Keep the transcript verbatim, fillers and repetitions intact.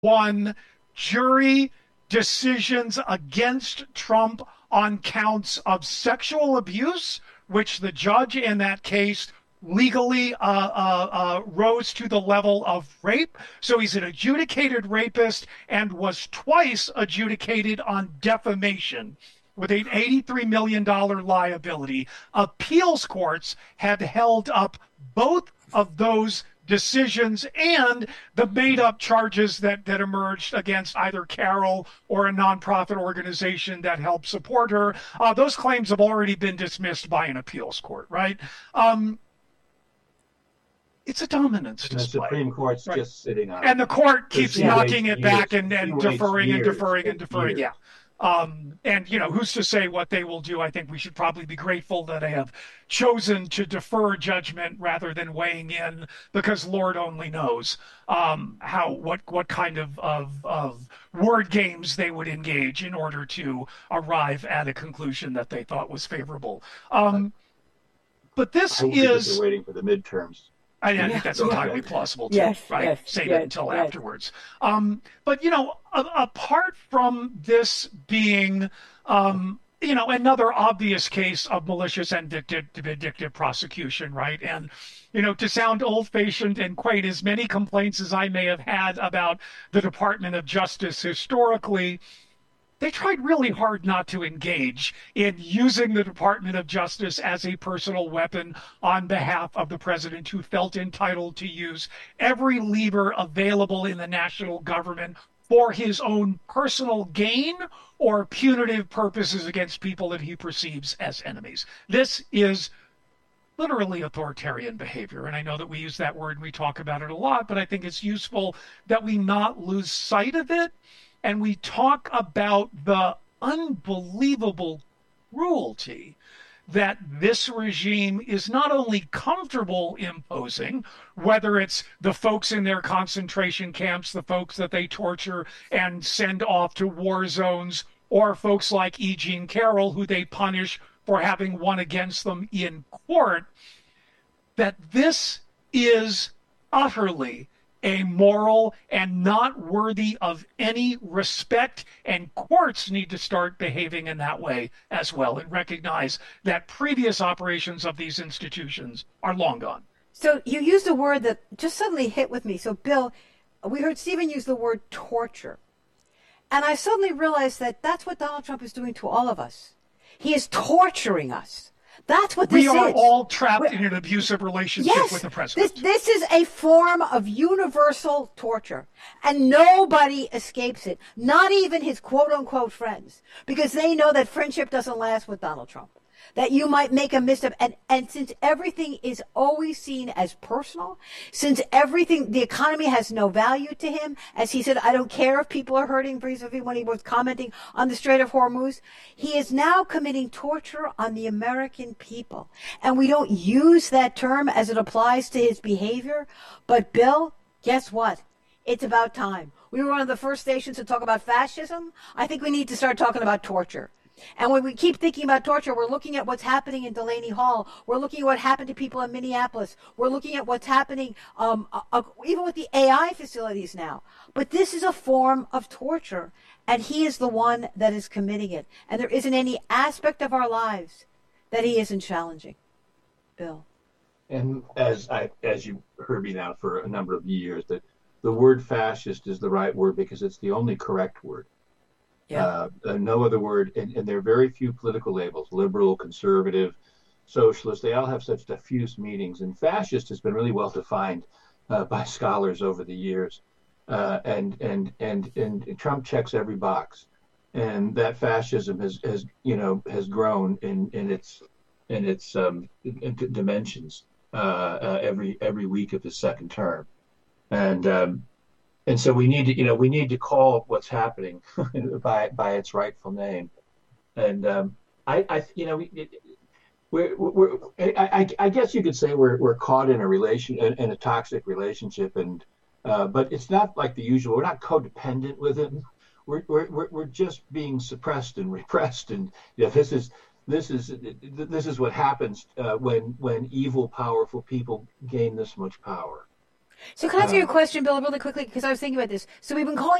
won jury decisions against Trump on counts of sexual abuse, which the judge in that case legally uh, uh, uh, rose to the level of rape. So he's an adjudicated rapist and was twice adjudicated on defamation with an eighty-three million dollars liability. Appeals courts have held up both of those decisions and the made-up charges that, that emerged against either Carol or a nonprofit organization that helped support her. Uh, those claims have already been dismissed by an appeals court, right? Um, it's a dominance and display. The Supreme Court's right? just sitting on it. And the court keeps knocking it years. back and, and deferring years, and deferring and deferring. Years. Yeah. Um, and, you know, who's to say what they will do? I think we should probably be grateful that they have chosen to defer judgment rather than weighing in, because Lord only knows um, how what what kind of, of, of word games they would engage in order to arrive at a conclusion that they thought was favorable. Um, but this I is... they're waiting for the midterms. I, I think that's entirely plausible too, yes, right? Yes, Save yes, it until yes. afterwards. Um, but, you know, a, apart from this being, um, you know, another obvious case of malicious and vindictive, vindictive prosecution, right? And, you know, to sound old-fashioned and quaint, as many complaints as I may have had about the Department of Justice historically, they tried really hard not to engage in using the Department of Justice as a personal weapon on behalf of the president, who felt entitled to use every lever available in the national government for his own personal gain or punitive purposes against people that he perceives as enemies. This is literally authoritarian behavior. And I know that we use that word and we talk about it a lot, but I think it's useful that we not lose sight of it. And we talk about the unbelievable cruelty that this regime is not only comfortable imposing, whether it's the folks in their concentration camps, the folks that they torture and send off to war zones, or folks like E. Jean Carroll, who they punish for having won against them in court, that this is utterly amoral and not worthy of any respect, and courts need to start behaving in that way as well and recognize that previous operations of these institutions are long gone. So you used a word that just suddenly hit with me. So, Bill, we heard Stephen use the word torture. And I suddenly realized that that's what Donald Trump is doing to all of us. He is torturing us. That's what this is. We are is. all trapped We're, in an abusive relationship yes, with the president. This, this is a form of universal torture, and nobody escapes it, not even his quote-unquote friends, because they know that friendship doesn't last with Donald Trump, that you might make a misstep. And, and since everything is always seen as personal, since everything, the economy has no value to him, as he said, I don't care if people are hurting, vis-a-vis when he was commenting on the Strait of Hormuz, he is now committing torture on the American people. And we don't use that term as it applies to his behavior. But Bill, guess what? It's about time. We were one of the first stations to talk about fascism. I think we need to start talking about torture. And when we keep thinking about torture, we're looking at what's happening in Delaney Hall. We're looking at what happened to people in Minneapolis. We're looking at what's happening um, uh, uh, even with the A I facilities now. But this is a form of torture, and he is the one that is committing it. And there isn't any aspect of our lives that he isn't challenging. Bill. And as I, as you heard me now for a number of years, that the word fascist is the right word because it's the only correct word. Yeah. Uh, uh, no other word, and, and there are very few political labels: liberal, conservative, socialist. They all have such diffuse meanings, and fascist has been really well defined uh, by scholars over the years. Uh, and, and and and Trump checks every box, and that fascism has, has you know has grown in, in its in its um, in dimensions uh, uh, every every week of his second term, and. Um, And so we need to, you know, we need to call what's happening by by its rightful name. And um, I, I, you know, we, we're, we're I, I guess you could say we're we're caught in a relation in, in a toxic relationship, and uh, but it's not like the usual. We're not codependent with it. We're we're we're just being suppressed and repressed, and yeah, this is this is this is what happens uh, when when evil, powerful people gain this much power. So can I ask you a question, Bill, really quickly? Because I was thinking about this. So we've been calling